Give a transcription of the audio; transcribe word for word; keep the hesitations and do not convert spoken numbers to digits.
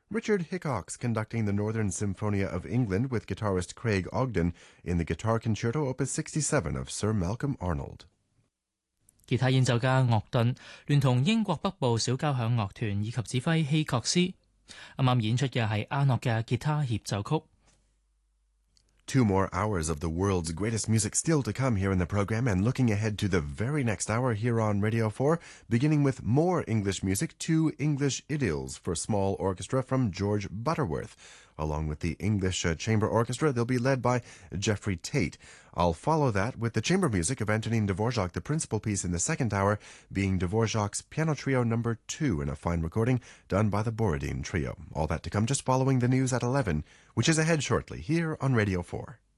Richard Hickox conducting the Northern Symphonia of England with guitarist Craig Ogden in the Guitar Concerto Opus sixty-seven of Sir Malcolm Arnold。 吉他演奏家樂頓聯同英國北部小交響樂團以及指揮希確斯，啱啱演出嘅係阿諾嘅吉他協奏曲。 Two more hours of the world's greatest music still to come here in the program, and looking ahead to the very next hour here on Radio four, beginning with more English music, two English idylls for small orchestra from George Butterworth. Along with the English uh, Chamber Orchestra, they'll be led by Jeffrey Tate. I'll follow that with the chamber music of Antonin Dvorak, the principal piece in the second hour being Dvorak's Piano Trio number two in a fine recording done by the Borodin Trio. All that to come just following the news at eleven, which is ahead shortly here on Radio four.